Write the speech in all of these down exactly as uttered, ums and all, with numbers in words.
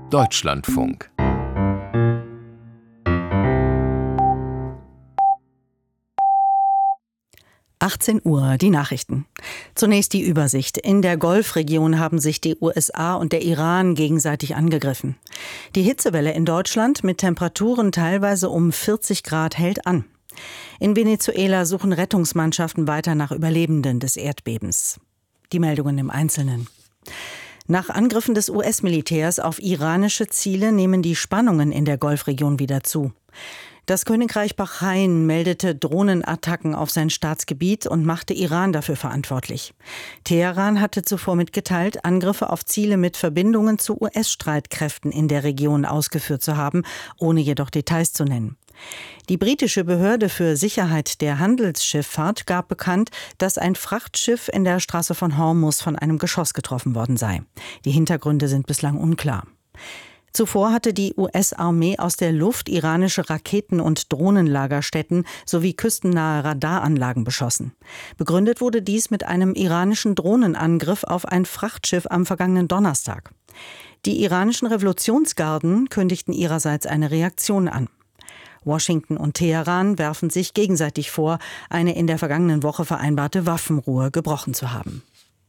Deutschlandfunk. achtzehn Uhr, die Nachrichten. Zunächst die Übersicht. In der Golfregion haben sich die U S A und der Iran gegenseitig angegriffen. Die Hitzewelle in Deutschland mit Temperaturen teilweise um vierzig Grad hält an. In Venezuela suchen Rettungsmannschaften weiter nach Überlebenden des Erdbebens. Die Meldungen im Einzelnen. Nach Angriffen des U S-Militärs auf iranische Ziele nehmen die Spannungen in der Golfregion wieder zu. Das Königreich Bahrain meldete Drohnenattacken auf sein Staatsgebiet und machte Iran dafür verantwortlich. Teheran hatte zuvor mitgeteilt, Angriffe auf Ziele mit Verbindungen zu U S-Streitkräften in der Region ausgeführt zu haben, ohne jedoch Details zu nennen. Die britische Behörde für Sicherheit der Handelsschifffahrt gab bekannt, dass ein Frachtschiff in der Straße von Hormuz von einem Geschoss getroffen worden sei. Die Hintergründe sind bislang unklar. Zuvor hatte die U S-Armee aus der Luft iranische Raketen- und Drohnenlagerstätten sowie küstennahe Radaranlagen beschossen. Begründet wurde dies mit einem iranischen Drohnenangriff auf ein Frachtschiff am vergangenen Donnerstag. Die iranischen Revolutionsgarden kündigten ihrerseits eine Reaktion an. Washington und Teheran werfen sich gegenseitig vor, eine in der vergangenen Woche vereinbarte Waffenruhe gebrochen zu haben.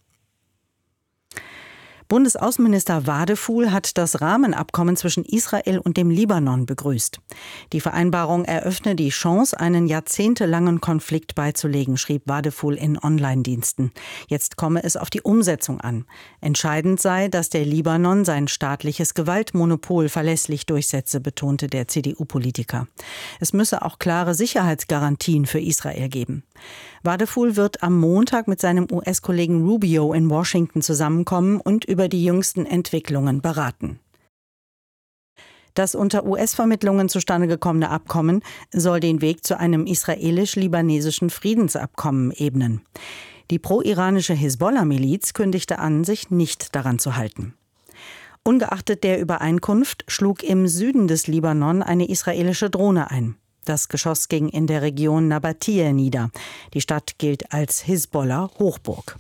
Bundesaußenminister Wadefuhl hat das Rahmenabkommen zwischen Israel und dem Libanon begrüßt. Die Vereinbarung eröffne die Chance, einen jahrzehntelangen Konflikt beizulegen, schrieb Wadefuhl in Online-Diensten. Jetzt komme es auf die Umsetzung an. Entscheidend sei, dass der Libanon sein staatliches Gewaltmonopol verlässlich durchsetze, betonte der C D U-Politiker. Es müsse auch klare Sicherheitsgarantien für Israel geben. Wadefuhl wird am Montag mit seinem U S-Kollegen Rubio in Washington zusammenkommen und über die jüngsten Entwicklungen beraten. Das unter U S-Vermittlungen zustande gekommene Abkommen soll den Weg zu einem israelisch-libanesischen Friedensabkommen ebnen. Die pro-iranische Hisbollah-Miliz kündigte an, sich nicht daran zu halten. Ungeachtet der Übereinkunft schlug im Süden des Libanon eine israelische Drohne ein. Das Geschoss ging in der Region Nabatiyeh nieder. Die Stadt gilt als Hisbollah-Hochburg.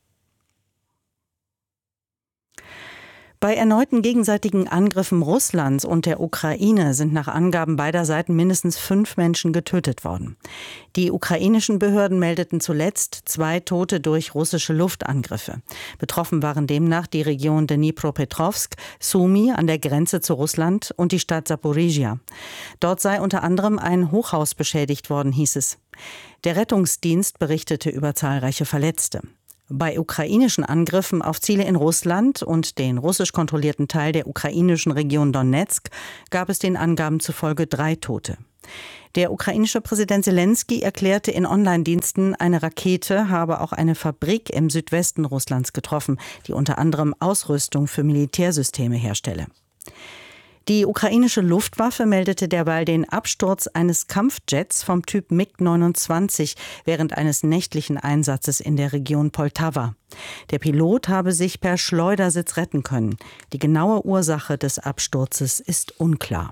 Bei erneuten gegenseitigen Angriffen Russlands und der Ukraine sind nach Angaben beider Seiten mindestens fünf Menschen getötet worden. Die ukrainischen Behörden meldeten zuletzt zwei Tote durch russische Luftangriffe. Betroffen waren demnach die Region Dnipropetrovsk, Sumy an der Grenze zu Russland und die Stadt Saporizhia. Dort sei unter anderem ein Hochhaus beschädigt worden, hieß es. Der Rettungsdienst berichtete über zahlreiche Verletzte. Bei ukrainischen Angriffen auf Ziele in Russland und den russisch kontrollierten Teil der ukrainischen Region Donezk gab es den Angaben zufolge drei Tote. Der ukrainische Präsident Selenskyj erklärte in Online-Diensten, eine Rakete habe auch eine Fabrik im Südwesten Russlands getroffen, die unter anderem Ausrüstung für Militärsysteme herstelle. Die ukrainische Luftwaffe meldete derweil den Absturz eines Kampfjets vom Typ MiG neunundzwanzig während eines nächtlichen Einsatzes in der Region Poltawa. Der Pilot habe sich per Schleudersitz retten können. Die genaue Ursache des Absturzes ist unklar.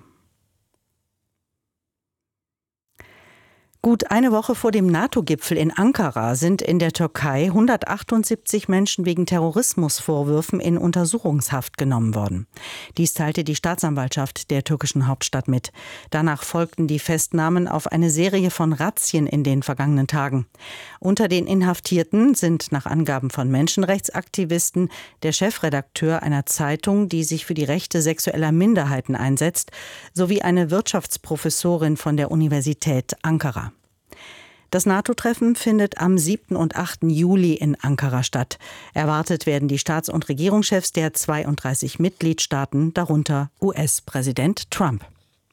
Gut eine Woche vor dem NATO-Gipfel in Ankara sind in der Türkei hundertachtundsiebzig Menschen wegen Terrorismusvorwürfen in Untersuchungshaft genommen worden. Dies teilte die Staatsanwaltschaft der türkischen Hauptstadt mit. Danach folgten die Festnahmen auf eine Serie von Razzien in den vergangenen Tagen. Unter den Inhaftierten sind nach Angaben von Menschenrechtsaktivisten der Chefredakteur einer Zeitung, die sich für die Rechte sexueller Minderheiten einsetzt, sowie eine Wirtschaftsprofessorin von der Universität Ankara. Das NATO-Treffen findet am siebten und achten Juli in Ankara statt. Erwartet werden die Staats- und Regierungschefs der zweiunddreißig Mitgliedstaaten, darunter U S-Präsident Trump.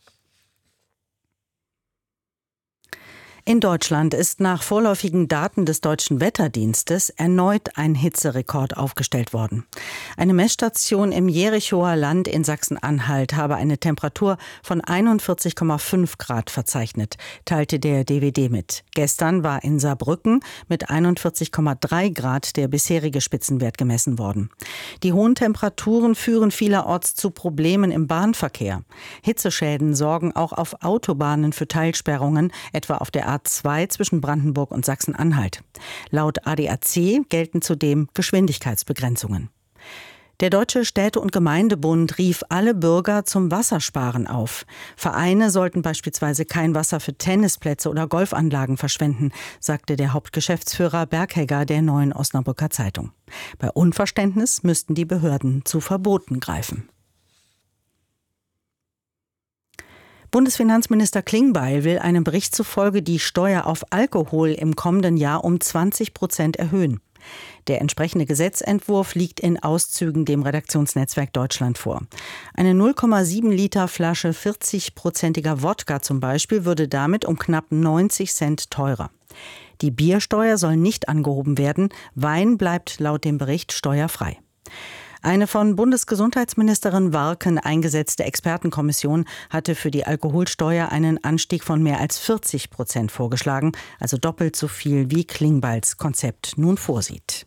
In Deutschland ist nach vorläufigen Daten des Deutschen Wetterdienstes erneut ein Hitzerekord aufgestellt worden. Eine Messstation im Jerichoer Land in Sachsen-Anhalt habe eine Temperatur von einundvierzig Komma fünf Grad verzeichnet, teilte der D W D mit. Gestern war in Saarbrücken mit einundvierzig Komma drei Grad der bisherige Spitzenwert gemessen worden. Die hohen Temperaturen führen vielerorts zu Problemen im Bahnverkehr. Hitzeschäden sorgen auch auf Autobahnen für Teilsperrungen, etwa auf der A zwei zwischen Brandenburg und Sachsen-Anhalt. Laut A D A C gelten zudem Geschwindigkeitsbegrenzungen. Der Deutsche Städte- und Gemeindebund rief alle Bürger zum Wassersparen auf. Vereine sollten beispielsweise kein Wasser für Tennisplätze oder Golfanlagen verschwenden, sagte der Hauptgeschäftsführer Berghegger der Neuen Osnabrücker Zeitung. Bei Unverständnis müssten die Behörden zu Verboten greifen. Bundesfinanzminister Klingbeil will einem Bericht zufolge die Steuer auf Alkohol im kommenden Jahr um zwanzig Prozent erhöhen. Der entsprechende Gesetzentwurf liegt in Auszügen dem Redaktionsnetzwerk Deutschland vor. Eine null Komma sieben Liter Flasche vierzig-prozentiger Wodka zum Beispiel würde damit um knapp neunzig Cent teurer. Die Biersteuer soll nicht angehoben werden. Wein bleibt laut dem Bericht steuerfrei. Eine von Bundesgesundheitsministerin Warken eingesetzte Expertenkommission hatte für die Alkoholsteuer einen Anstieg von mehr als vierzig Prozent vorgeschlagen, also doppelt so viel wie Klingbeils Konzept nun vorsieht.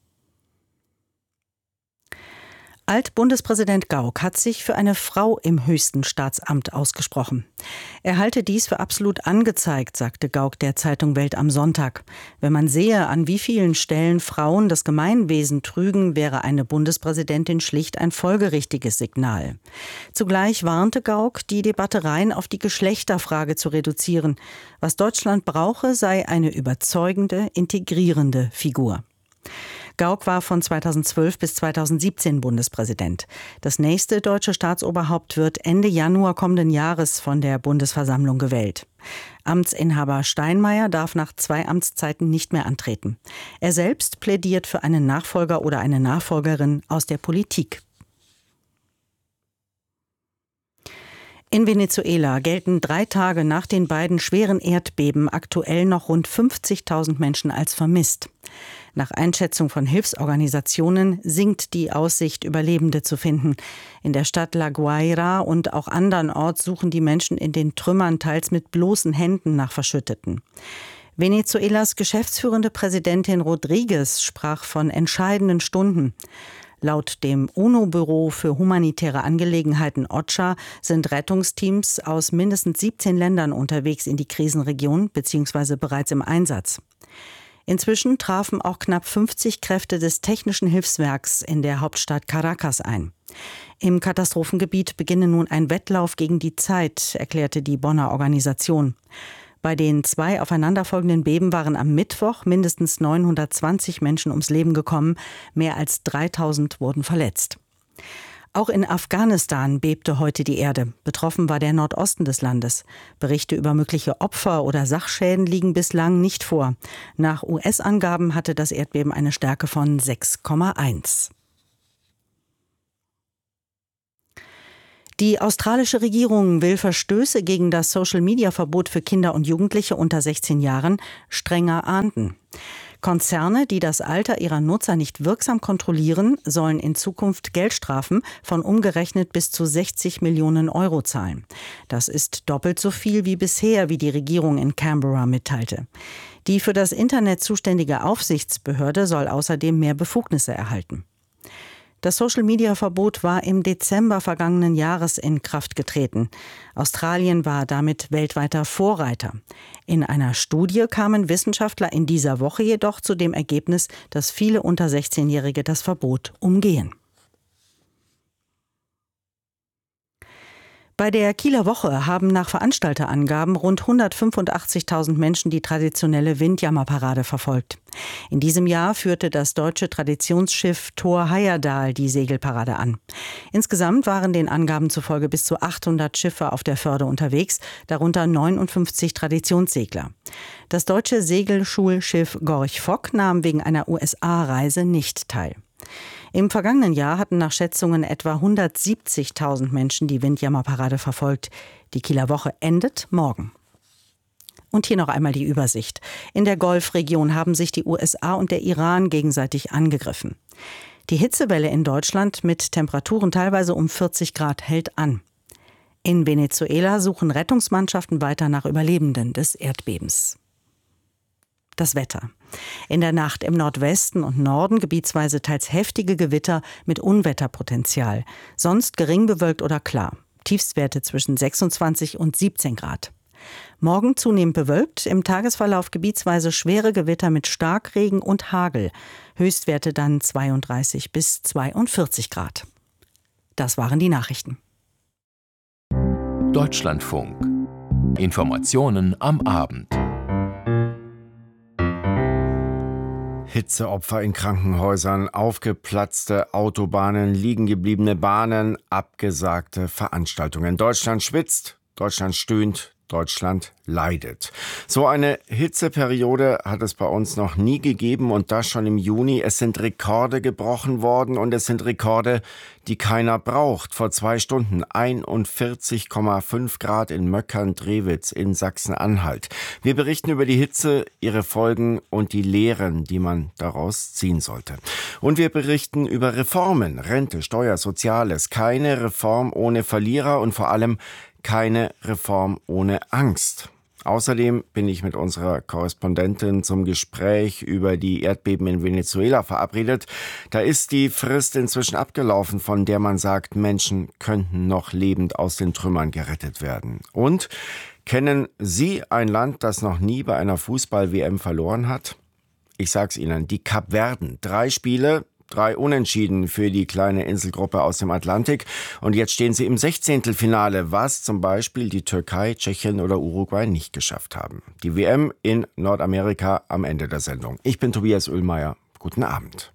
Alt-Bundespräsident Gauck hat sich für eine Frau im höchsten Staatsamt ausgesprochen. Er halte dies für absolut angezeigt, sagte Gauck der Zeitung Welt am Sonntag. Wenn man sehe, an wie vielen Stellen Frauen das Gemeinwesen trügen, wäre eine Bundespräsidentin schlicht ein folgerichtiges Signal. Zugleich warnte Gauck, die Debatte rein auf die Geschlechterfrage zu reduzieren. Was Deutschland brauche, sei eine überzeugende, integrierende Figur. Gauck war von zweitausendzwölf bis zweitausendsiebzehn Bundespräsident. Das nächste deutsche Staatsoberhaupt wird Ende Januar kommenden Jahres von der Bundesversammlung gewählt. Amtsinhaber Steinmeier darf nach zwei Amtszeiten nicht mehr antreten. Er selbst plädiert für einen Nachfolger oder eine Nachfolgerin aus der Politik. In Venezuela gelten drei Tage nach den beiden schweren Erdbeben aktuell noch rund fünfzigtausend Menschen als vermisst. Nach Einschätzung von Hilfsorganisationen sinkt die Aussicht, Überlebende zu finden. In der Stadt La Guaira und auch andernorts suchen die Menschen in den Trümmern teils mit bloßen Händen nach Verschütteten. Venezuelas geschäftsführende Präsidentin Rodriguez sprach von entscheidenden Stunden. Laut dem UNO-Büro für humanitäre Angelegenheiten OCHA sind Rettungsteams aus mindestens siebzehn Ländern unterwegs in die Krisenregion bzw. bereits im Einsatz. Inzwischen trafen auch knapp fünfzig Kräfte des Technischen Hilfswerks in der Hauptstadt Caracas ein. Im Katastrophengebiet beginne nun ein Wettlauf gegen die Zeit, erklärte die Bonner Organisation. Bei den zwei aufeinanderfolgenden Beben waren am Mittwoch mindestens neunhundertzwanzig Menschen ums Leben gekommen, mehr als dreitausend wurden verletzt. Auch in Afghanistan bebte heute die Erde. Betroffen war der Nordosten des Landes. Berichte über mögliche Opfer oder Sachschäden liegen bislang nicht vor. Nach U S-Angaben hatte das Erdbeben eine Stärke von sechs Komma eins. Die australische Regierung will Verstöße gegen das Social-Media-Verbot für Kinder und Jugendliche unter sechzehn Jahren strenger ahnden. Konzerne, die das Alter ihrer Nutzer nicht wirksam kontrollieren, sollen in Zukunft Geldstrafen von umgerechnet bis zu sechzig Millionen Euro zahlen. Das ist doppelt so viel wie bisher, wie die Regierung in Canberra mitteilte. Die für das Internet zuständige Aufsichtsbehörde soll außerdem mehr Befugnisse erhalten. Das Social-Media-Verbot war im Dezember vergangenen Jahres in Kraft getreten. Australien war damit weltweiter Vorreiter. In einer Studie kamen Wissenschaftler in dieser Woche jedoch zu dem Ergebnis, dass viele unter sechzehnjährige das Verbot umgehen. Bei der Kieler Woche haben nach Veranstalterangaben rund hundertfünfundachtzigtausend Menschen die traditionelle Windjammerparade verfolgt. In diesem Jahr führte das deutsche Traditionsschiff Thor Heyerdahl die Segelparade an. Insgesamt waren den Angaben zufolge bis zu achthundert Schiffe auf der Förde unterwegs, darunter neunundfünfzig Traditionssegler. Das deutsche Segelschulschiff Gorch Fock nahm wegen einer U S A-Reise nicht teil. Im vergangenen Jahr hatten nach Schätzungen etwa hundertsiebzigtausend Menschen die Windjammerparade verfolgt. Die Kieler Woche endet morgen. Und hier noch einmal die Übersicht. In der Golfregion haben sich die U S A und der Iran gegenseitig angegriffen. Die Hitzewelle in Deutschland mit Temperaturen teilweise um vierzig Grad hält an. In Venezuela suchen Rettungsmannschaften weiter nach Überlebenden des Erdbebens. Das Wetter. In der Nacht im Nordwesten und Norden gebietsweise teils heftige Gewitter mit Unwetterpotenzial. Sonst gering bewölkt oder klar. Tiefstwerte zwischen sechsundzwanzig und siebzehn Grad. Morgen zunehmend bewölkt, im Tagesverlauf gebietsweise schwere Gewitter mit Starkregen und Hagel. Höchstwerte dann zweiunddreißig bis zweiundvierzig Grad. Das waren die Nachrichten. Deutschlandfunk. Informationen am Abend. Hitzeopfer in Krankenhäusern, aufgeplatzte Autobahnen, liegengebliebene Bahnen, abgesagte Veranstaltungen. Deutschland schwitzt, Deutschland stöhnt, Deutschland leidet. So eine Hitzeperiode hat es bei uns noch nie gegeben und das schon im Juni. Es sind Rekorde gebrochen worden und es sind Rekorde, die keiner braucht. Vor zwei Stunden einundvierzig Komma fünf Grad in Möckern-Drewitz in Sachsen-Anhalt. Wir berichten über die Hitze, ihre Folgen und die Lehren, die man daraus ziehen sollte. Und wir berichten über Reformen, Rente, Steuer, Soziales. Keine Reform ohne Verlierer und vor allem keine Reform ohne Angst. Außerdem bin ich mit unserer Korrespondentin zum Gespräch über die Erdbeben in Venezuela verabredet. Da ist die Frist inzwischen abgelaufen, von der man sagt, Menschen könnten noch lebend aus den Trümmern gerettet werden. Und kennen Sie ein Land, das noch nie bei einer Fußball-W M verloren hat? Ich sag's Ihnen, die Kapverden. Drei Spiele, Drei Unentschieden für die kleine Inselgruppe aus dem Atlantik. Und jetzt stehen sie im Sechzehntelfinale, was zum Beispiel die Türkei, Tschechien oder Uruguay nicht geschafft haben. Die W M in Nordamerika am Ende der Sendung. Ich bin Tobias Oehlmeier. Guten Abend.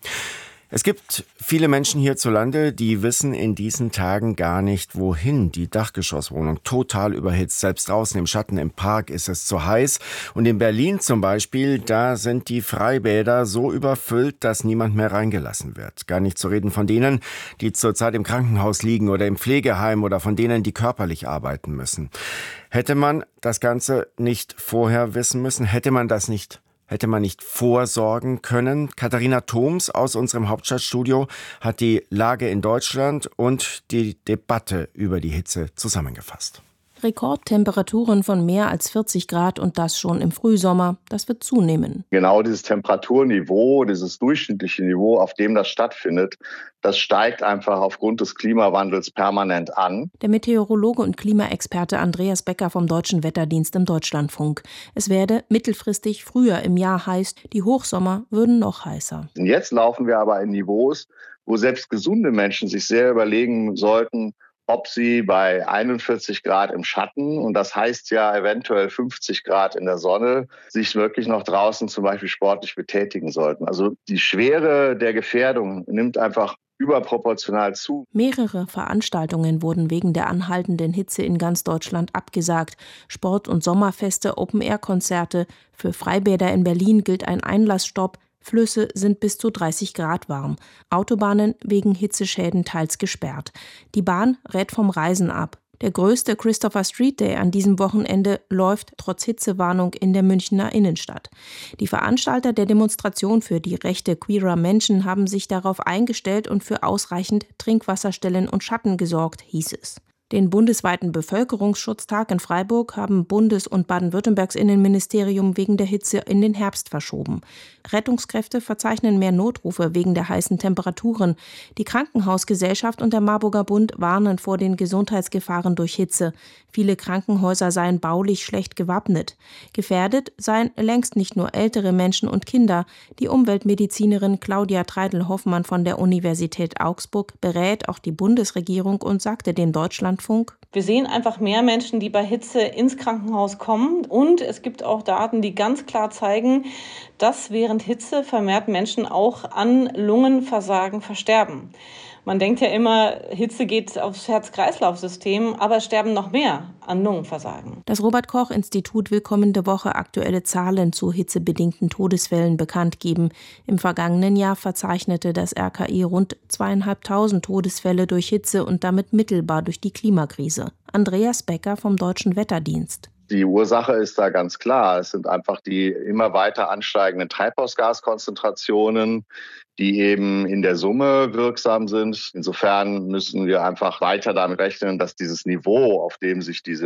Es gibt viele Menschen hierzulande, die wissen in diesen Tagen gar nicht, wohin. Die Dachgeschosswohnung total überhitzt. Selbst draußen im Schatten im Park ist es zu heiß. Und in Berlin zum Beispiel, da sind die Freibäder so überfüllt, dass niemand mehr reingelassen wird. Gar nicht zu reden von denen, die zurzeit im Krankenhaus liegen oder im Pflegeheim oder von denen, die körperlich arbeiten müssen. Hätte man das Ganze nicht vorher wissen müssen? Hätte man das nicht Hätte man nicht vorsorgen können? Katharina Thoms aus unserem Hauptstadtstudio hat die Lage in Deutschland und die Debatte über die Hitze zusammengefasst. Rekordtemperaturen von mehr als vierzig Grad und das schon im Frühsommer. Das wird zunehmen. Genau dieses Temperaturniveau, dieses durchschnittliche Niveau, auf dem das stattfindet, das steigt einfach aufgrund des Klimawandels permanent an. Der Meteorologe und Klimaexperte Andreas Becker vom Deutschen Wetterdienst im Deutschlandfunk. Es werde mittelfristig früher im Jahr heiß, die Hochsommer würden noch heißer. Und jetzt laufen wir aber in Niveaus, wo selbst gesunde Menschen sich sehr überlegen sollten, ob sie bei einundvierzig Grad im Schatten, und das heißt ja eventuell fünfzig Grad in der Sonne, sich wirklich noch draußen zum Beispiel sportlich betätigen sollten. Also die Schwere der Gefährdung nimmt einfach überproportional zu. Mehrere Veranstaltungen wurden wegen der anhaltenden Hitze in ganz Deutschland abgesagt. Sport- und Sommerfeste, Open-Air-Konzerte. Für Freibäder in Berlin gilt ein Einlassstopp. Flüsse sind bis zu dreißig Grad warm. Autobahnen wegen Hitzeschäden teils gesperrt. Die Bahn rät vom Reisen ab. Der größte Christopher Street Day an diesem Wochenende läuft trotz Hitzewarnung in der Münchner Innenstadt. Die Veranstalter der Demonstration für die Rechte queerer Menschen haben sich darauf eingestellt und für ausreichend Trinkwasserstellen und Schatten gesorgt, hieß es. Den bundesweiten Bevölkerungsschutztag in Freiburg haben Bundes- und Baden-Württembergs Innenministerium wegen der Hitze in den Herbst verschoben. Rettungskräfte verzeichnen mehr Notrufe wegen der heißen Temperaturen. Die Krankenhausgesellschaft und der Marburger Bund warnen vor den Gesundheitsgefahren durch Hitze. Viele Krankenhäuser seien baulich schlecht gewappnet. Gefährdet seien längst nicht nur ältere Menschen und Kinder. Die Umweltmedizinerin Claudia Treidel-Hoffmann von der Universität Augsburg berät auch die Bundesregierung und sagte dem Deutschlandfunk: Wir sehen einfach mehr Menschen, die bei Hitze ins Krankenhaus kommen. Und es gibt auch Daten, die ganz klar zeigen, dass während Hitze vermehrt Menschen auch an Lungenversagen versterben. Man denkt ja immer, Hitze geht aufs Herz-Kreislauf-System, aber es sterben noch mehr an Lungenversagen. Das Robert-Koch-Institut will kommende Woche aktuelle Zahlen zu hitzebedingten Todesfällen bekannt geben. Im vergangenen Jahr verzeichnete das R K I rund zweieinhalbtausend Todesfälle durch Hitze und damit mittelbar durch die Klimakrise. Andreas Becker vom Deutschen Wetterdienst. Die Ursache ist da ganz klar. Es sind einfach die immer weiter ansteigenden Treibhausgaskonzentrationen, die eben in der Summe wirksam sind. Insofern müssen wir einfach weiter damit rechnen, dass dieses Niveau, auf dem sich diese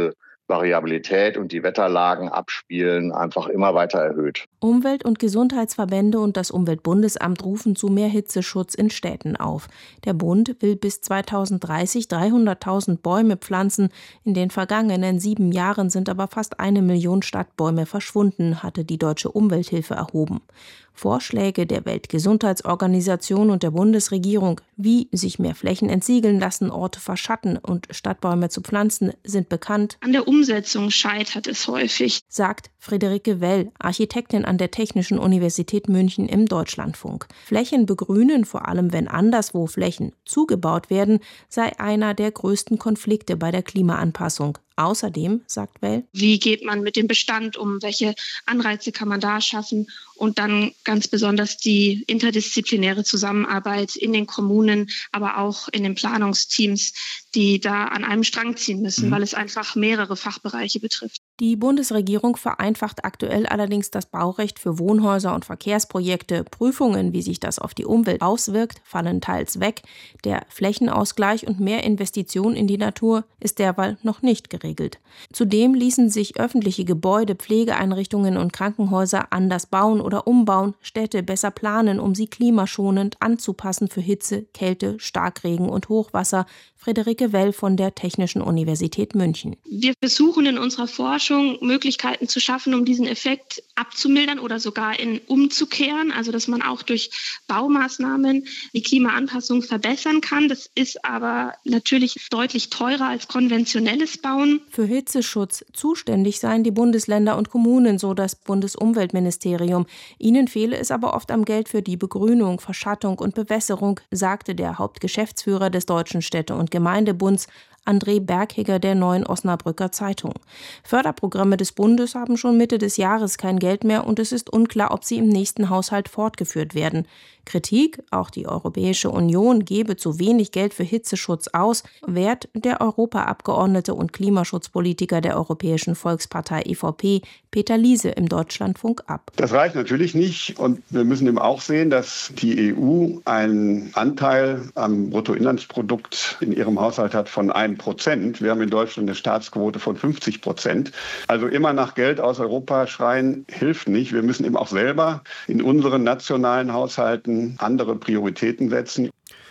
Variabilität und die Wetterlagen abspielen, einfach immer weiter erhöht. Umwelt- und Gesundheitsverbände und das Umweltbundesamt rufen zu mehr Hitzeschutz in Städten auf. Der Bund will bis zweitausenddreißig dreihunderttausend Bäume pflanzen. In den vergangenen sieben Jahren sind aber fast eine Million Stadtbäume verschwunden, hatte die Deutsche Umwelthilfe erhoben. Vorschläge der Weltgesundheitsorganisation und der Bundesregierung, wie sich mehr Flächen entsiegeln lassen, Orte verschatten und Stadtbäume zu pflanzen, sind bekannt. An der Umsetzung scheitert es häufig, sagt Friederike Well, Architektin an der Technischen Universität München im Deutschlandfunk. Flächen begrünen, vor allem wenn anderswo Flächen zugebaut werden, sei einer der größten Konflikte bei der Klimaanpassung. Außerdem, sagt Well, wie geht man mit dem Bestand um, welche Anreize kann man da schaffen und dann ganz besonders die interdisziplinäre Zusammenarbeit in den Kommunen, aber auch in den Planungsteams, die da an einem Strang ziehen müssen, mhm. weil es einfach mehrere Fachbereiche betrifft. Die Bundesregierung vereinfacht aktuell allerdings das Baurecht für Wohnhäuser und Verkehrsprojekte. Prüfungen, wie sich das auf die Umwelt auswirkt, fallen teils weg. Der Flächenausgleich und mehr Investition in die Natur ist derweil noch nicht geregelt. Zudem ließen sich öffentliche Gebäude, Pflegeeinrichtungen und Krankenhäuser anders bauen oder umbauen, Städte besser planen, um sie klimaschonend anzupassen für Hitze, Kälte, Starkregen und Hochwasser. Friederike Well von der Technischen Universität München. Wir versuchen in unserer Forschung Möglichkeiten zu schaffen, um diesen Effekt abzumildern oder sogar in umzukehren, also dass man auch durch Baumaßnahmen die Klimaanpassung verbessern kann. Das ist aber natürlich deutlich teurer als konventionelles Bauen. Für Hitzeschutz zuständig seien die Bundesländer und Kommunen, so das Bundesumweltministerium. Ihnen fehle es aber oft am Geld für die Begrünung, Verschattung und Bewässerung, sagte der Hauptgeschäftsführer des Deutschen Städte- und Gemeindebunds, André Berghegger der Neuen Osnabrücker Zeitung. Förderprogramme des Bundes haben schon Mitte des Jahres kein Geld mehr und es ist unklar, ob sie im nächsten Haushalt fortgeführt werden. Kritik, auch die Europäische Union gebe zu wenig Geld für Hitzeschutz aus, wehrt der Europaabgeordnete und Klimaschutzpolitiker der Europäischen Volkspartei E V P, Peter Liese, im Deutschlandfunk ab. Das reicht natürlich nicht und wir müssen eben auch sehen, dass die E U einen Anteil am Bruttoinlandsprodukt in ihrem Haushalt hat von einem Prozent. Wir haben in Deutschland eine Staatsquote von fünfzig Prozent. Also immer nach Geld aus Europa schreien hilft nicht. Wir müssen eben auch selber in unseren nationalen Haushalten andere Prioritäten setzen.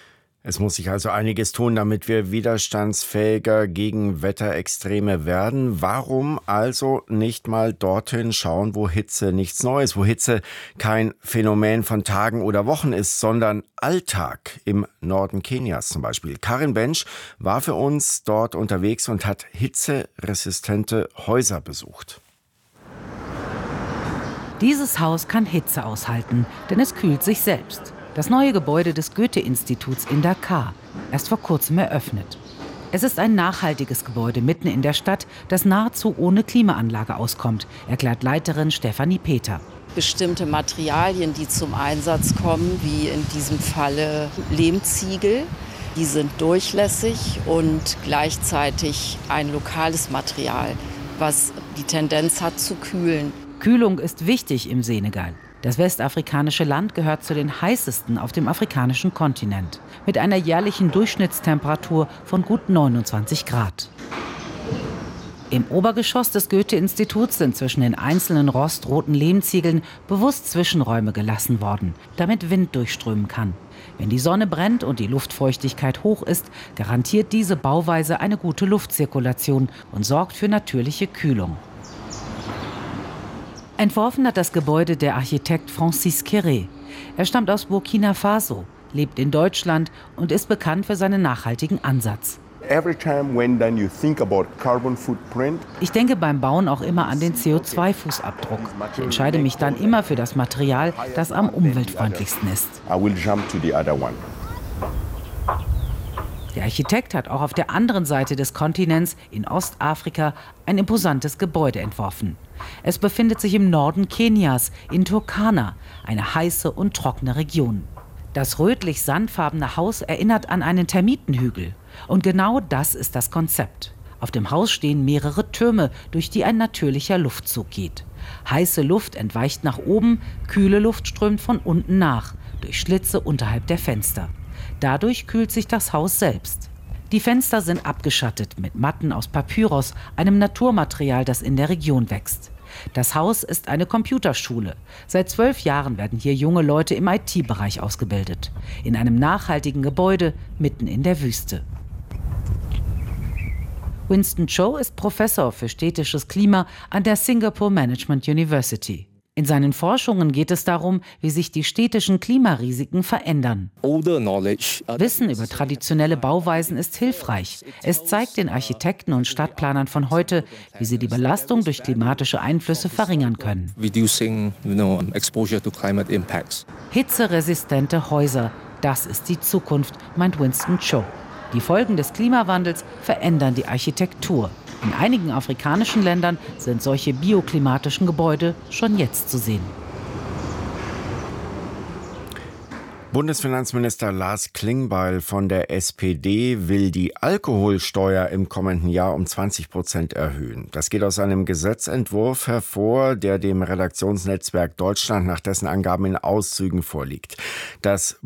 Es muss sich also einiges tun, damit wir widerstandsfähiger gegen Wetterextreme werden. Warum also nicht mal dorthin schauen, wo Hitze nichts Neues, wo Hitze kein Phänomen von Tagen oder Wochen ist, sondern Alltag, im Norden Kenias zum Beispiel. Karin Bench war für uns dort unterwegs und hat hitzeresistente Häuser besucht. Dieses Haus kann Hitze aushalten, denn es kühlt sich selbst. Das neue Gebäude des Goethe-Instituts in Dakar, erst vor kurzem eröffnet. Es ist ein nachhaltiges Gebäude mitten in der Stadt, das nahezu ohne Klimaanlage auskommt, erklärt Leiterin Stefanie Peter. Bestimmte Materialien, die zum Einsatz kommen, wie in diesem Falle Lehmziegel, die sind durchlässig und gleichzeitig ein lokales Material, was die Tendenz hat zu kühlen. Kühlung ist wichtig im Senegal. Das westafrikanische Land gehört zu den heißesten auf dem afrikanischen Kontinent, mit einer jährlichen Durchschnittstemperatur von gut neunundzwanzig Grad. Im Obergeschoss des Goethe-Instituts sind zwischen den einzelnen rostroten Lehmziegeln bewusst Zwischenräume gelassen worden, damit Wind durchströmen kann. Wenn die Sonne brennt und die Luftfeuchtigkeit hoch ist, garantiert diese Bauweise eine gute Luftzirkulation und sorgt für natürliche Kühlung. Entworfen hat das Gebäude der Architekt Francis Kéré. Er stammt aus Burkina Faso, lebt in Deutschland und ist bekannt für seinen nachhaltigen Ansatz. Ich denke beim Bauen auch immer an den C O zwei Fußabdruck. Ich entscheide mich dann immer für das Material, das am umweltfreundlichsten ist. Der Architekt hat auch auf der anderen Seite des Kontinents, in Ostafrika, ein imposantes Gebäude entworfen. Es befindet sich im Norden Kenias, in Turkana, eine heiße und trockene Region. Das rötlich-sandfarbene Haus erinnert an einen Termitenhügel. Und genau das ist das Konzept. Auf dem Haus stehen mehrere Türme, durch die ein natürlicher Luftzug geht. Heiße Luft entweicht nach oben, kühle Luft strömt von unten nach, durch Schlitze unterhalb der Fenster. Dadurch kühlt sich das Haus selbst. Die Fenster sind abgeschattet mit Matten aus Papyrus, einem Naturmaterial, das in der Region wächst. Das Haus ist eine Computerschule. Seit zwölf Jahren werden hier junge Leute im I T-Bereich ausgebildet. In einem nachhaltigen Gebäude mitten in der Wüste. Winston Cho ist Professor für städtisches Klima an der Singapore Management University. In seinen Forschungen geht es darum, wie sich die städtischen Klimarisiken verändern. Wissen über traditionelle Bauweisen ist hilfreich. Es zeigt den Architekten und Stadtplanern von heute, wie sie die Belastung durch klimatische Einflüsse verringern können. Hitzeresistente Häuser, das ist die Zukunft, meint Winston Cho. Die Folgen des Klimawandels verändern die Architektur. In einigen afrikanischen Ländern sind solche bioklimatischen Gebäude schon jetzt zu sehen. Bundesfinanzminister Lars Klingbeil von der S P D will die Alkoholsteuer im kommenden Jahr um zwanzig Prozent erhöhen. Das geht aus einem Gesetzentwurf hervor, der dem Redaktionsnetzwerk Deutschland nach dessen Angaben in Auszügen vorliegt. Das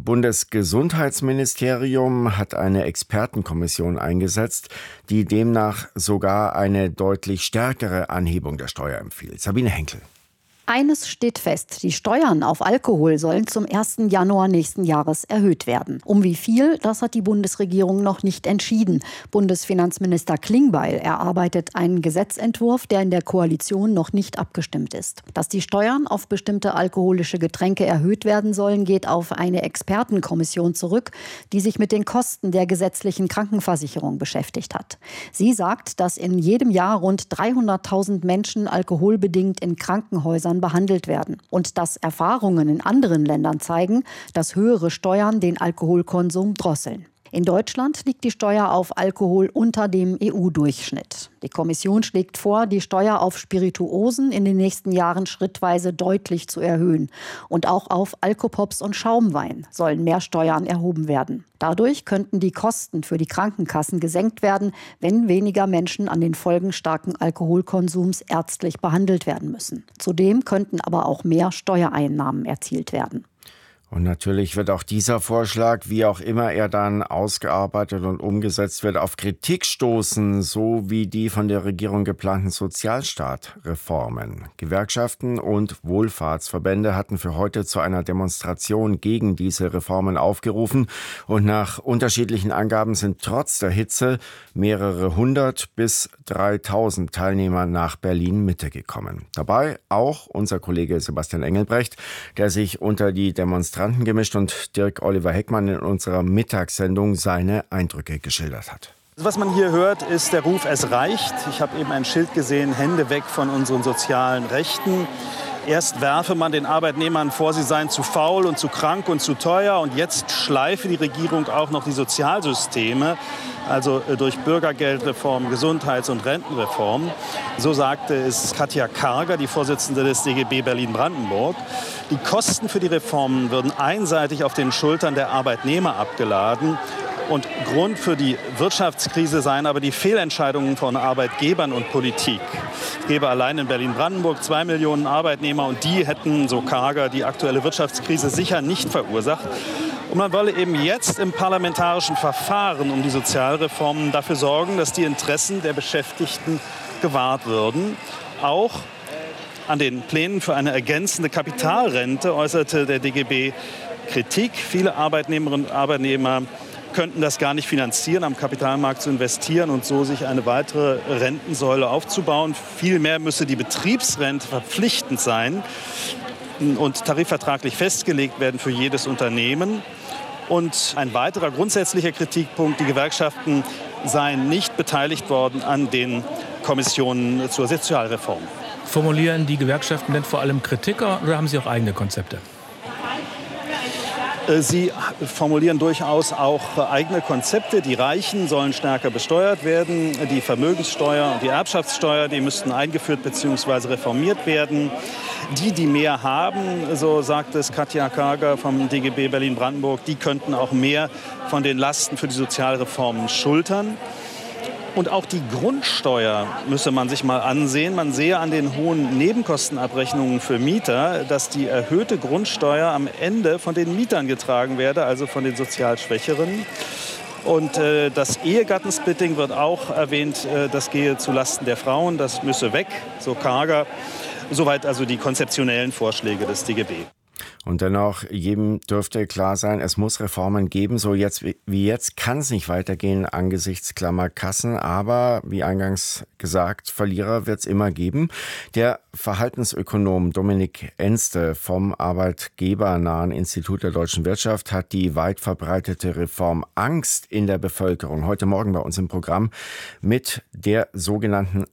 Bundesgesundheitsministerium hat eine Expertenkommission eingesetzt, die demnach sogar eine deutlich stärkere Anhebung der Steuer empfiehlt. Sabine Henkel. Eines steht fest, die Steuern auf Alkohol sollen zum ersten Januar nächsten Jahres erhöht werden. Um wie viel, das hat die Bundesregierung noch nicht entschieden. Bundesfinanzminister Klingbeil erarbeitet einen Gesetzentwurf, der in der Koalition noch nicht abgestimmt ist. Dass die Steuern auf bestimmte alkoholische Getränke erhöht werden sollen, geht auf eine Expertenkommission zurück, die sich mit den Kosten der gesetzlichen Krankenversicherung beschäftigt hat. Sie sagt, dass in jedem Jahr rund dreihunderttausend Menschen alkoholbedingt in Krankenhäusern behandelt werden und dass Erfahrungen in anderen Ländern zeigen, dass höhere Steuern den Alkoholkonsum drosseln. In Deutschland liegt die Steuer auf Alkohol unter dem E U-Durchschnitt. Die Kommission schlägt vor, die Steuer auf Spirituosen in den nächsten Jahren schrittweise deutlich zu erhöhen. Und auch auf Alkopops und Schaumwein sollen mehr Steuern erhoben werden. Dadurch könnten die Kosten für die Krankenkassen gesenkt werden, wenn weniger Menschen an den Folgen starken Alkoholkonsums ärztlich behandelt werden müssen. Zudem könnten aber auch mehr Steuereinnahmen erzielt werden. Und natürlich wird auch dieser Vorschlag, wie auch immer er dann ausgearbeitet und umgesetzt wird, auf Kritik stoßen, so wie die von der Regierung geplanten Sozialstaatreformen. Gewerkschaften und Wohlfahrtsverbände hatten für heute zu einer Demonstration gegen diese Reformen aufgerufen. Und nach unterschiedlichen Angaben sind trotz der Hitze mehrere hundert bis dreitausend Teilnehmer nach Berlin-Mitte gekommen. Dabei auch unser Kollege Sebastian Engelbrecht, der sich unter die Demonstranten gemischt und Dirk Oliver Heckmann in unserer Mittagssendung seine Eindrücke geschildert hat. Was man hier hört, ist der Ruf, es reicht. Ich habe eben ein Schild gesehen, Hände weg von unseren sozialen Rechten. Erst werfe man den Arbeitnehmern vor, sie seien zu faul und zu krank und zu teuer. Und jetzt schleife die Regierung auch noch die Sozialsysteme, also durch Bürgergeldreform, Gesundheits- und Rentenreform. So sagte es Katja Karger, die Vorsitzende des D G B Berlin-Brandenburg. Die Kosten für die Reformen würden einseitig auf den Schultern der Arbeitnehmer abgeladen. Und Grund für die Wirtschaftskrise seien aber die Fehlentscheidungen von Arbeitgebern und Politik. Es gäbe allein in Berlin-Brandenburg zwei Millionen Arbeitnehmer und die hätten, so Karger, die aktuelle Wirtschaftskrise sicher nicht verursacht. Und man wolle eben jetzt im parlamentarischen Verfahren um die Sozialreformen dafür sorgen, dass die Interessen der Beschäftigten gewahrt würden. Auch an den Plänen für eine ergänzende Kapitalrente äußerte der D G B Kritik. Viele Arbeitnehmerinnen und Arbeitnehmer könnten das gar nicht finanzieren, am Kapitalmarkt zu investieren und so sich eine weitere Rentensäule aufzubauen. Vielmehr müsse die Betriebsrente verpflichtend sein und tarifvertraglich festgelegt werden für jedes Unternehmen. Und ein weiterer grundsätzlicher Kritikpunkt, die Gewerkschaften seien nicht beteiligt worden an den Kommissionen zur Sozialreform. Formulieren die Gewerkschaften denn vor allem Kritiker oder haben sie auch eigene Konzepte? Sie formulieren durchaus auch eigene Konzepte. Die Reichen sollen stärker besteuert werden. Die Vermögenssteuer und die Erbschaftssteuer, die müssten eingeführt bzw. reformiert werden. Die, die mehr haben, so sagt es Katja Karger vom D G B Berlin-Brandenburg, die könnten auch mehr von den Lasten für die Sozialreformen schultern. Und auch die Grundsteuer müsse man sich mal ansehen. Man sehe an den hohen Nebenkostenabrechnungen für Mieter, dass die erhöhte Grundsteuer am Ende von den Mietern getragen werde, also von den sozial Schwächeren. Und äh, das Ehegattensplitting wird auch erwähnt, äh, das gehe zulasten der Frauen, das müsse weg, so karger. Soweit also die konzeptionellen Vorschläge des D G B. Und dennoch, jedem dürfte klar sein, es muss Reformen geben. So jetzt wie jetzt kann es nicht weitergehen angesichts Klammerkassen. Aber wie eingangs gesagt, Verlierer wird es immer geben. Der Verhaltensökonom Dominik Enste vom arbeitgebernahen Institut der deutschen Wirtschaft hat die weit verbreitete Reformangst in der Bevölkerung heute Morgen bei uns im Programm mit der sogenannten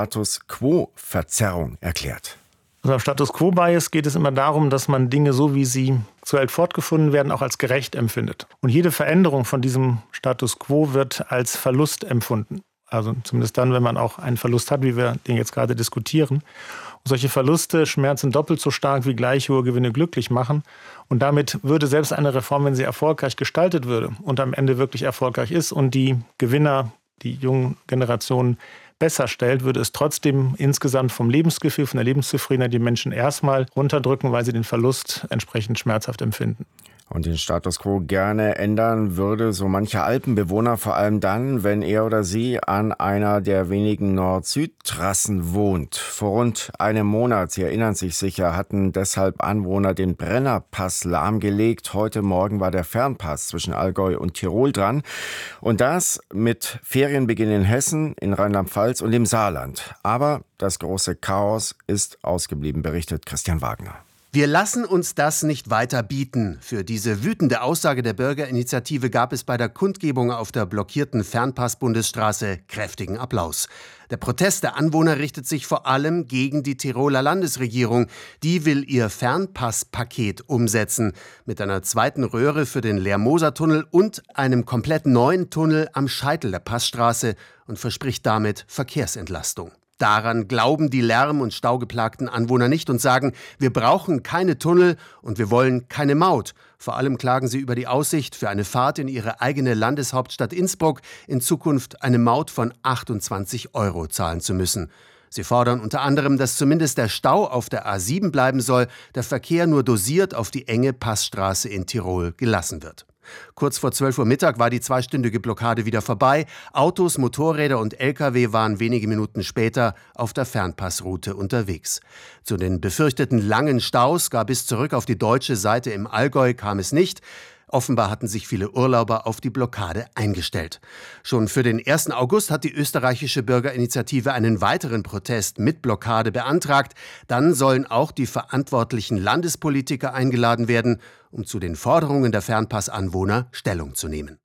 Status-Quo-Verzerrung erklärt. Also am Status-Quo-Bias geht es immer darum, dass man Dinge so, wie sie zur Welt fortgefunden werden, auch als gerecht empfindet. Und jede Veränderung von diesem Status-Quo wird als Verlust empfunden. Also zumindest dann, wenn man auch einen Verlust hat, wie wir den jetzt gerade diskutieren. Und solche Verluste schmerzen doppelt so stark wie gleich hohe Gewinne glücklich machen. Und damit würde selbst eine Reform, wenn sie erfolgreich gestaltet würde und am Ende wirklich erfolgreich ist und die Gewinner, die jungen Generationen, besser stellt, würde es trotzdem insgesamt vom Lebensgefühl, von der Lebenszufriedenheit die Menschen erstmal runterdrücken, weil sie den Verlust entsprechend schmerzhaft empfinden. Und den Status quo gerne ändern würde so mancher Alpenbewohner, vor allem dann, wenn er oder sie an einer der wenigen Nord-Süd-Trassen wohnt. Vor rund einem Monat, Sie erinnern sich sicher, hatten deshalb Anwohner den Brennerpass lahmgelegt. Heute Morgen war der Fernpass zwischen Allgäu und Tirol dran. Und das mit Ferienbeginn in Hessen, in Rheinland-Pfalz und im Saarland. Aber das große Chaos ist ausgeblieben, berichtet Christian Wagner. Wir lassen uns das nicht weiter bieten. Für diese wütende Aussage der Bürgerinitiative gab es bei der Kundgebung auf der blockierten Fernpass-Bundesstraße kräftigen Applaus. Der Protest der Anwohner richtet sich vor allem gegen die Tiroler Landesregierung. Die will ihr Fernpass-Paket umsetzen. Mit einer zweiten Röhre für den Leer-Moser-Tunnel und einem komplett neuen Tunnel am Scheitel der Passstraße und verspricht damit Verkehrsentlastung. Daran glauben die lärm- und staugeplagten Anwohner nicht und sagen, wir brauchen keine Tunnel und wir wollen keine Maut. Vor allem klagen sie über die Aussicht, für eine Fahrt in ihre eigene Landeshauptstadt Innsbruck in Zukunft eine Maut von achtundzwanzig Euro zahlen zu müssen. Sie fordern unter anderem, dass zumindest der Stau auf der A sieben bleiben soll, der Verkehr nur dosiert auf die enge Passstraße in Tirol gelassen wird. Kurz vor zwölf Uhr Mittag war die zweistündige Blockade wieder vorbei. Autos, Motorräder und L K W waren wenige Minuten später auf der Fernpassroute unterwegs. Zu den befürchteten langen Staus gar bis zurück auf die deutsche Seite im Allgäu kam es nicht. Offenbar hatten sich viele Urlauber auf die Blockade eingestellt. Schon für den ersten August hat die österreichische Bürgerinitiative einen weiteren Protest mit Blockade beantragt. Dann sollen auch die verantwortlichen Landespolitiker eingeladen werden, um zu den Forderungen der Fernpassanwohner Stellung zu nehmen.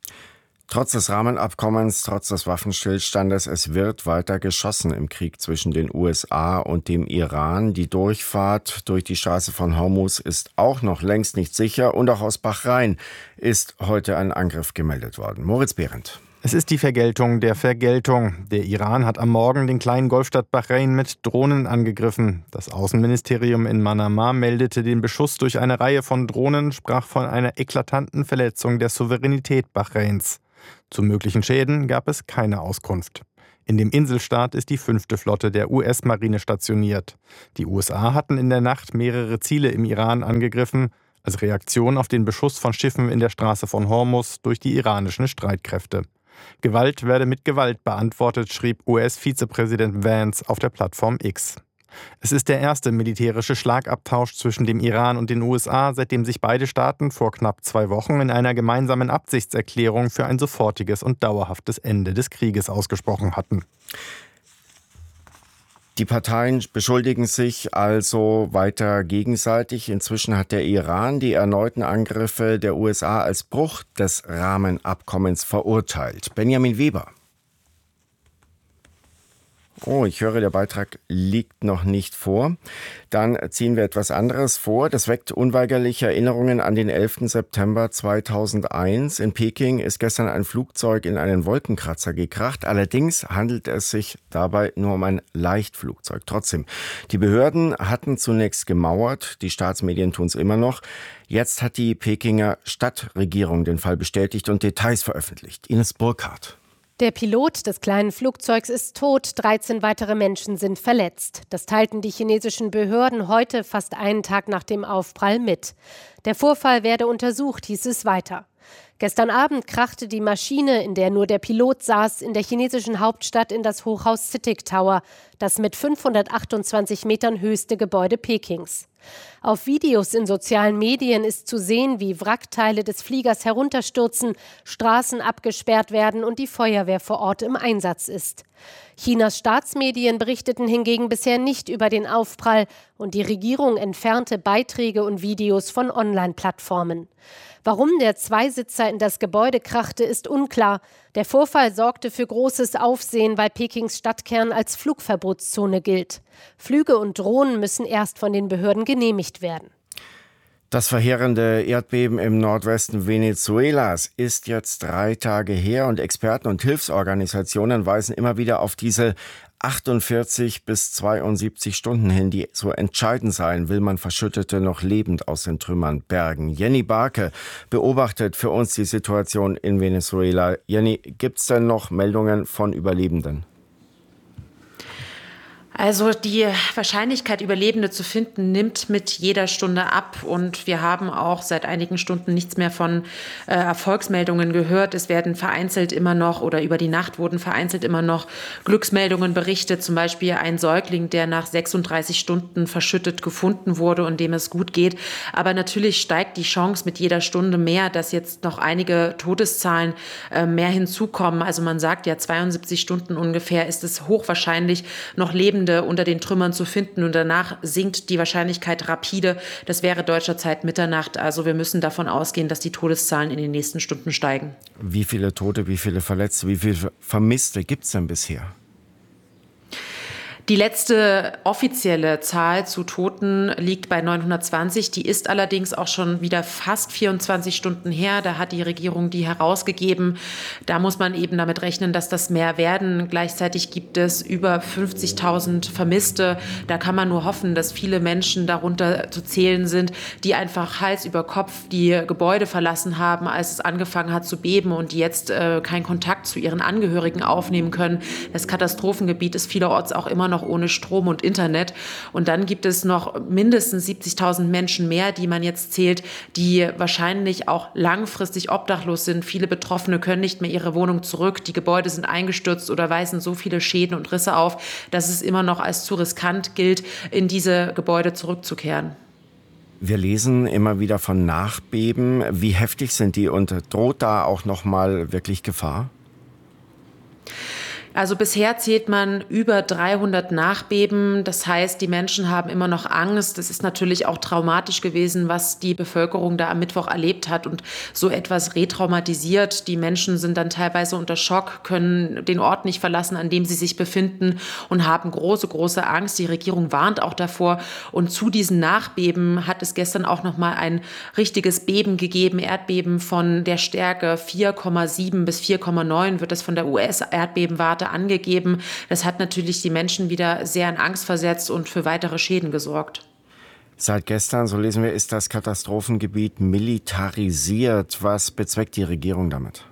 Trotz des Rahmenabkommens, trotz des Waffenstillstandes, es wird weiter geschossen im Krieg zwischen den U S A und dem Iran. Die Durchfahrt durch die Straße von Hormuz ist auch noch längst nicht sicher. Und auch aus Bahrain ist heute ein Angriff gemeldet worden. Moritz Behrendt. Es ist die Vergeltung der Vergeltung. Der Iran hat am Morgen den kleinen Golfstaat Bahrain mit Drohnen angegriffen. Das Außenministerium in Manama meldete den Beschuss durch eine Reihe von Drohnen, sprach von einer eklatanten Verletzung der Souveränität Bahrains. Zu möglichen Schäden gab es keine Auskunft. In dem Inselstaat ist die fünfte Flotte der U S-Marine stationiert. Die U S A hatten in der Nacht mehrere Ziele im Iran angegriffen, als Reaktion auf den Beschuss von Schiffen in der Straße von Hormuz durch die iranischen Streitkräfte. Gewalt werde mit Gewalt beantwortet, schrieb U S-Vizepräsident Vance auf der Plattform X. Es ist der erste militärische Schlagabtausch zwischen dem Iran und den U S A, seitdem sich beide Staaten vor knapp zwei Wochen in einer gemeinsamen Absichtserklärung für ein sofortiges und dauerhaftes Ende des Krieges ausgesprochen hatten. Die Parteien beschuldigen sich also weiter gegenseitig. Inzwischen hat der Iran die erneuten Angriffe der U S A als Bruch des Rahmenabkommens verurteilt. Benjamin Weber. Oh, ich höre, der Beitrag liegt noch nicht vor. Dann ziehen wir etwas anderes vor. Das weckt unweigerlich Erinnerungen an den elften September zweitausendeins. In Peking ist gestern ein Flugzeug in einen Wolkenkratzer gekracht. Allerdings handelt es sich dabei nur um ein Leichtflugzeug. Trotzdem, die Behörden hatten zunächst gemauert. Die Staatsmedien tun es immer noch. Jetzt hat die Pekinger Stadtregierung den Fall bestätigt und Details veröffentlicht. Ines Burkhardt. Der Pilot des kleinen Flugzeugs ist tot, dreizehn weitere Menschen sind verletzt. Das teilten die chinesischen Behörden heute, fast einen Tag nach dem Aufprall, mit. Der Vorfall werde untersucht, hieß es weiter. Gestern Abend krachte die Maschine, in der nur der Pilot saß, in der chinesischen Hauptstadt in das Hochhaus CITIC Tower, das mit fünfhundertachtundzwanzig Metern höchste Gebäude Pekings. Auf Videos in sozialen Medien ist zu sehen, wie Wrackteile des Fliegers herunterstürzen, Straßen abgesperrt werden und die Feuerwehr vor Ort im Einsatz ist. Chinas Staatsmedien berichteten hingegen bisher nicht über den Aufprall und die Regierung entfernte Beiträge und Videos von Online-Plattformen. Warum der Zweisitzer in das Gebäude krachte, ist unklar. Der Vorfall sorgte für großes Aufsehen, weil Pekings Stadtkern als Flugverbotszone gilt. Flüge und Drohnen müssen erst von den Behörden genehmigt werden. Das verheerende Erdbeben im Nordwesten Venezuelas ist jetzt drei Tage her und Experten und Hilfsorganisationen weisen immer wieder auf diese achtundvierzig bis zweiundsiebzig Stunden hin, die so entscheidend seien, will man Verschüttete noch lebend aus den Trümmern bergen. Jenny Barke beobachtet für uns die Situation in Venezuela. Jenny, gibt es denn noch Meldungen von Überlebenden? Also die Wahrscheinlichkeit, Überlebende zu finden, nimmt mit jeder Stunde ab. Und wir haben auch seit einigen Stunden nichts mehr von äh, Erfolgsmeldungen gehört. Es werden vereinzelt immer noch oder über die Nacht wurden vereinzelt immer noch Glücksmeldungen berichtet. Zum Beispiel ein Säugling, der nach sechsunddreißig Stunden verschüttet gefunden wurde und dem es gut geht. Aber natürlich steigt die Chance mit jeder Stunde mehr, dass jetzt noch einige Todeszahlen äh, mehr hinzukommen. Also man sagt ja, zweiundsiebzig Stunden ungefähr ist es hochwahrscheinlich, noch Lebende unter den Trümmern zu finden und danach sinkt die Wahrscheinlichkeit rapide. Das wäre deutscher Zeit Mitternacht. Also wir müssen davon ausgehen, dass die Todeszahlen in den nächsten Stunden steigen. Wie viele Tote, wie viele Verletzte, wie viele Vermisste gibt es denn bisher? Die letzte offizielle Zahl zu Toten liegt bei neunhundertzwanzig. Die ist allerdings auch schon wieder fast vierundzwanzig Stunden her. Da hat die Regierung die herausgegeben. Da muss man eben damit rechnen, dass das mehr werden. Gleichzeitig gibt es über fünfzigtausend Vermisste. Da kann man nur hoffen, dass viele Menschen darunter zu zählen sind, die einfach Hals über Kopf die Gebäude verlassen haben, als es angefangen hat zu beben und die jetzt äh, keinen Kontakt zu ihren Angehörigen aufnehmen können. Das Katastrophengebiet ist vielerorts auch immer noch ohne Strom und Internet. Und dann gibt es noch mindestens siebzigtausend Menschen mehr, die man jetzt zählt, die wahrscheinlich auch langfristig obdachlos sind. Viele Betroffene können nicht mehr ihre Wohnung zurück. Die Gebäude sind eingestürzt oder weisen so viele Schäden und Risse auf, dass es immer noch als zu riskant gilt, in diese Gebäude zurückzukehren. Wir lesen immer wieder von Nachbeben. Wie heftig sind die und droht da auch noch mal wirklich Gefahr? Also bisher zählt man über dreihundert Nachbeben. Das heißt, die Menschen haben immer noch Angst. Das ist natürlich auch traumatisch gewesen, was die Bevölkerung da am Mittwoch erlebt hat und so etwas retraumatisiert. Die Menschen sind dann teilweise unter Schock, können den Ort nicht verlassen, an dem sie sich befinden und haben große, große Angst. Die Regierung warnt auch davor. Und zu diesen Nachbeben hat es gestern auch noch mal ein richtiges Beben gegeben, Erdbeben von der Stärke vier Komma sieben bis vier Komma neun wird das von der U S-Erdbebenwarte angegeben. Das hat natürlich die Menschen wieder sehr in Angst versetzt und für weitere Schäden gesorgt. Seit gestern, so lesen wir, ist das Katastrophengebiet militarisiert. Was bezweckt die Regierung damit?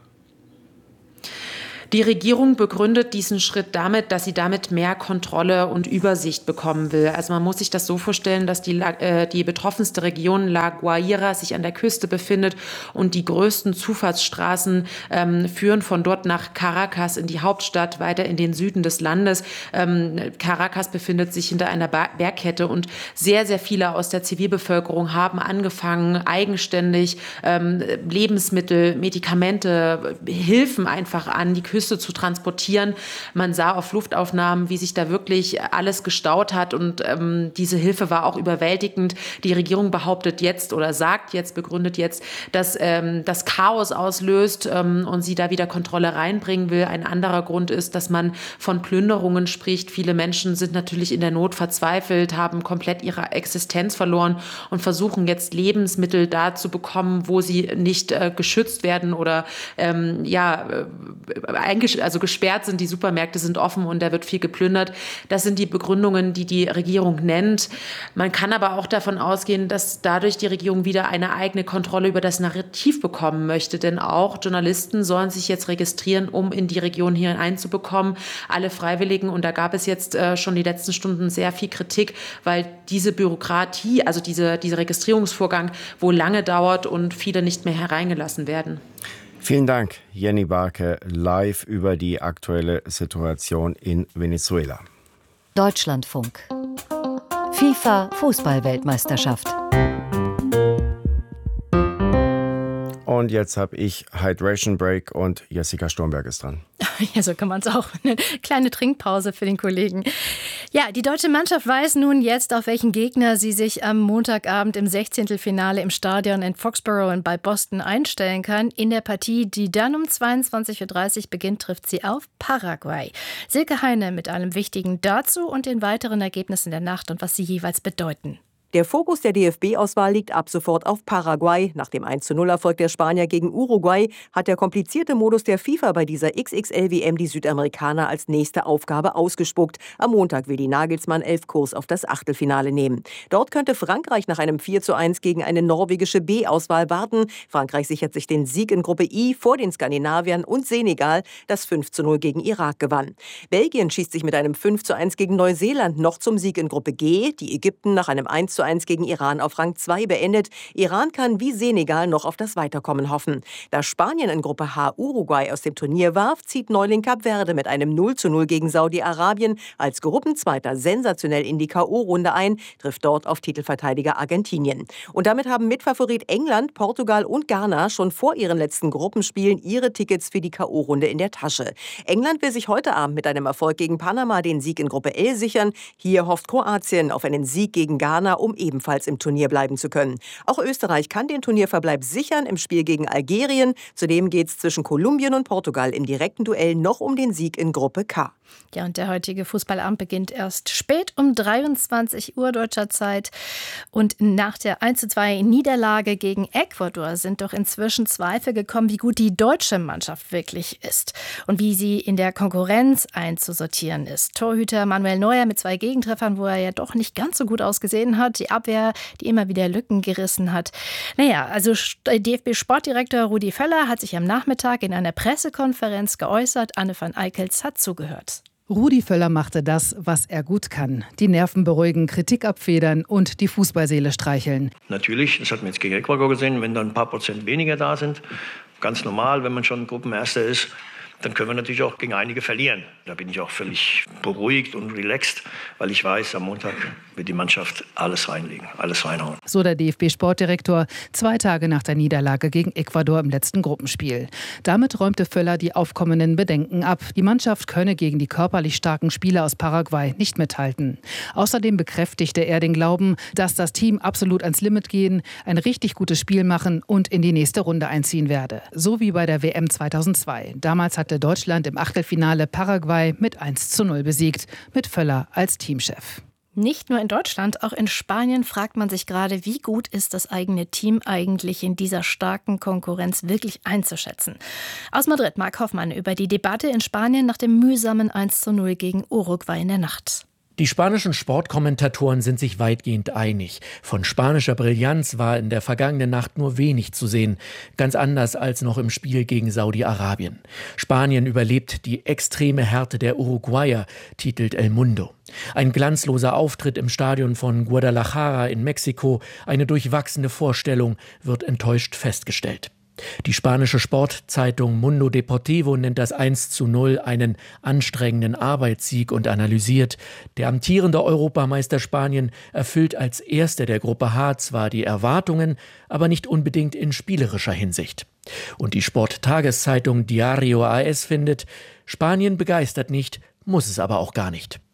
Die Regierung begründet diesen Schritt damit, dass sie damit mehr Kontrolle und Übersicht bekommen will. Also man muss sich das so vorstellen, dass die, äh, die betroffenste Region La Guaira sich an der Küste befindet und die größten Zufahrtsstraßen ähm, führen von dort nach Caracas in die Hauptstadt, weiter in den Süden des Landes. Ähm, Caracas befindet sich hinter einer ba- Bergkette und sehr, sehr viele aus der Zivilbevölkerung haben angefangen, eigenständig ähm, Lebensmittel, Medikamente, Hilfen einfach an die Küste zu transportieren. Man sah auf Luftaufnahmen, wie sich da wirklich alles gestaut hat und ähm, diese Hilfe war auch überwältigend. Die Regierung behauptet jetzt oder sagt jetzt, begründet jetzt, dass ähm, das Chaos auslöst ähm, und sie da wieder Kontrolle reinbringen will. Ein anderer Grund ist, dass man von Plünderungen spricht. Viele Menschen sind natürlich in der Not verzweifelt, haben komplett ihre Existenz verloren und versuchen jetzt Lebensmittel da zu bekommen, wo sie nicht äh, geschützt werden oder ähm, ja, äh, eingesch- also gesperrt sind, die Supermärkte sind offen und da wird viel geplündert. Das sind die Begründungen, die die Regierung nennt. Man kann aber auch davon ausgehen, dass dadurch die Regierung wieder eine eigene Kontrolle über das Narrativ bekommen möchte. Denn auch Journalisten sollen sich jetzt registrieren, um in die Region hier einzubekommen. Alle Freiwilligen, und da gab es jetzt äh, schon die letzten Stunden sehr viel Kritik, weil diese Bürokratie, also diese, dieser Registrierungsvorgang wohl lange dauert und viele nicht mehr hereingelassen werden. Vielen Dank, Jenny Barke, live über die aktuelle Situation in Venezuela. Deutschlandfunk. FIFA Fußball-Weltmeisterschaft. Und jetzt habe ich Hydration Break und Jessica Sturmberg ist dran. Ja, so kann man es auch. Eine kleine Trinkpause für den Kollegen. Ja, die deutsche Mannschaft weiß nun jetzt, auf welchen Gegner sie sich am Montagabend im Sechzehntelfinale im Stadion in Foxborough und bei Boston einstellen kann. In der Partie, die dann um zweiundzwanzig Uhr dreißig beginnt, trifft sie auf Paraguay. Silke Heine mit allem Wichtigen dazu und den weiteren Ergebnissen der Nacht und was sie jeweils bedeuten. Der Fokus der D F B-Auswahl liegt ab sofort auf Paraguay. Nach dem eins zu null Erfolg der Spanier gegen Uruguay hat der komplizierte Modus der FIFA bei dieser X X L-W M die Südamerikaner als nächste Aufgabe ausgespuckt. Am Montag will die Nagelsmann-Elf Kurs auf das Achtelfinale nehmen. Dort könnte Frankreich nach einem vier zu eins gegen eine norwegische B-Auswahl warten. Frankreich sichert sich den Sieg in Gruppe I vor den Skandinaviern und Senegal, das fünf zu null gegen Irak gewann. Belgien schießt sich mit einem fünf zu eins gegen Neuseeland noch zum Sieg in Gruppe G. Die Ägypten nach einem eins zu eins gegen Iran auf Rang zwei beendet. Iran kann wie Senegal noch auf das Weiterkommen hoffen. Da Spanien in Gruppe H Uruguay aus dem Turnier warf, zieht Neuling Kap Verde mit einem null zu null gegen Saudi-Arabien als Gruppenzweiter sensationell in die K O-Runde ein, trifft dort auf Titelverteidiger Argentinien. Und damit haben Mitfavorit England, Portugal und Ghana schon vor ihren letzten Gruppenspielen ihre Tickets für die K O-Runde in der Tasche. England will sich heute Abend mit einem Erfolg gegen Panama den Sieg in Gruppe L sichern. Hier hofft Kroatien auf einen Sieg gegen Ghana, um ebenfalls im Turnier bleiben zu können. Auch Österreich kann den Turnierverbleib sichern im Spiel gegen Algerien. Zudem geht es zwischen Kolumbien und Portugal im direkten Duell noch um den Sieg in Gruppe K. Ja, und der heutige Fußballabend beginnt erst spät um dreiundzwanzig Uhr deutscher Zeit. Und nach der eins zu zwei Niederlage gegen Ecuador sind doch inzwischen Zweifel gekommen, wie gut die deutsche Mannschaft wirklich ist und wie sie in der Konkurrenz einzusortieren ist. Torhüter Manuel Neuer mit zwei Gegentreffern, wo er ja doch nicht ganz so gut ausgesehen hat. Die Abwehr, die immer wieder Lücken gerissen hat. Naja, also D F B-Sportdirektor Rudi Völler hat sich am Nachmittag in einer Pressekonferenz geäußert. Anne van Eickels hat zugehört. Rudi Völler machte das, was er gut kann. Die Nerven beruhigen, Kritik abfedern und die Fußballseele streicheln. Natürlich, das hat man jetzt gegen Ecuador gesehen, wenn dann ein paar Prozent weniger da sind. Ganz normal, wenn man schon Gruppenerster ist. Dann können wir natürlich auch gegen einige verlieren. Da bin ich auch völlig beruhigt und relaxed, weil ich weiß, am Montag wird die Mannschaft alles reinlegen, alles reinhauen. So der D F B-Sportdirektor zwei Tage nach der Niederlage gegen Ecuador im letzten Gruppenspiel. Damit räumte Völler die aufkommenden Bedenken ab. Die Mannschaft könne gegen die körperlich starken Spieler aus Paraguay nicht mithalten. Außerdem bekräftigte er den Glauben, dass das Team absolut ans Limit gehen, ein richtig gutes Spiel machen und in die nächste Runde einziehen werde. So wie bei der W M zweitausendzwei. Damals hat hatte Deutschland im Achtelfinale Paraguay mit eins zu null besiegt, mit Völler als Teamchef. Nicht nur in Deutschland, auch in Spanien fragt man sich gerade, wie gut ist das eigene Team eigentlich in dieser starken Konkurrenz wirklich einzuschätzen. Aus Madrid, Marc Hoffmann über die Debatte in Spanien nach dem mühsamen eins zu null gegen Uruguay in der Nacht. Die spanischen Sportkommentatoren sind sich weitgehend einig. Von spanischer Brillanz war in der vergangenen Nacht nur wenig zu sehen. Ganz anders als noch im Spiel gegen Saudi-Arabien. Spanien überlebt die extreme Härte der Uruguayer, titelt El Mundo. Ein glanzloser Auftritt im Stadion von Guadalajara in Mexiko, eine durchwachsene Vorstellung, wird enttäuscht festgestellt. Die spanische Sportzeitung Mundo Deportivo nennt das eins zu null einen anstrengenden Arbeitssieg und analysiert: Der amtierende Europameister Spanien erfüllt als Erster der Gruppe H zwar die Erwartungen, aber nicht unbedingt in spielerischer Hinsicht. Und die Sporttageszeitung Diario A S findet: Spanien begeistert nicht, muss es aber auch gar nicht.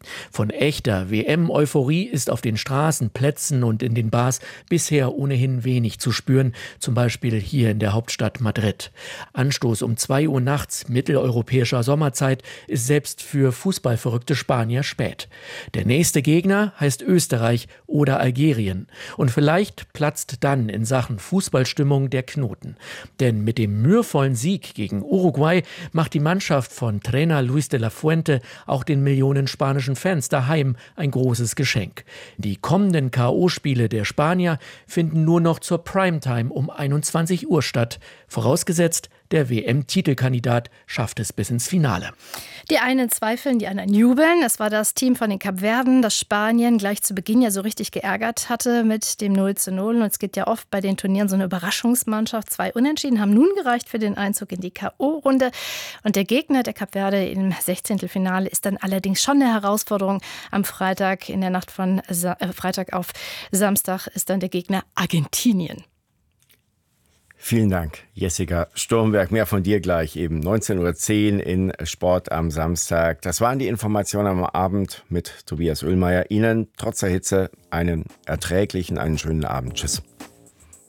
Von echter W M-Euphorie ist auf den Straßen, Plätzen und in den Bars bisher ohnehin wenig zu spüren, zum Beispiel hier in der Hauptstadt Madrid. Anstoß um zwei Uhr nachts mitteleuropäischer Sommerzeit ist selbst für fußballverrückte Spanier spät. Der nächste Gegner heißt Österreich oder Algerien. Und vielleicht platzt dann in Sachen Fußballstimmung der Knoten. Denn mit dem mühevollen Sieg gegen Uruguay macht die Mannschaft von Trainer Luis de la Fuente auch den Millionen spanischen Fans daheim ein großes Geschenk. Die kommenden K O-Spiele der Spanier finden nur noch zur Primetime um einundzwanzig Uhr statt, vorausgesetzt, der W M-Titelkandidat schafft es bis ins Finale. Die einen zweifeln, die anderen jubeln. Es war das Team von den Kapverden, das Spanien gleich zu Beginn ja so richtig geärgert hatte mit dem null zu null. Und es gibt ja oft bei den Turnieren so eine Überraschungsmannschaft. Zwei Unentschieden haben nun gereicht für den Einzug in die K O-Runde. Und der Gegner der Kapverde im Sechzehntelfinale ist dann allerdings schon eine Herausforderung. Am Freitag, in der Nacht von Sa- äh, Freitag auf Samstag, ist dann der Gegner Argentinien. Vielen Dank, Jessica Sturmberg. Mehr von dir gleich eben neunzehn Uhr zehn in Sport am Samstag. Das waren die Informationen am Abend mit Tobias Oehlmeier. Ihnen trotz der Hitze einen erträglichen, einen schönen Abend. Tschüss.